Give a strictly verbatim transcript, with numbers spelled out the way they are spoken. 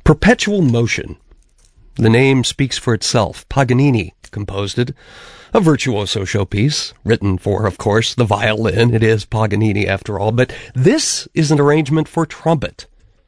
Perpetual Motion. The name speaks for itself. Paganini composed it. A virtuoso showpiece, written for, of course, the violin. It is Paganini, after all. But this is an arrangement for trumpet.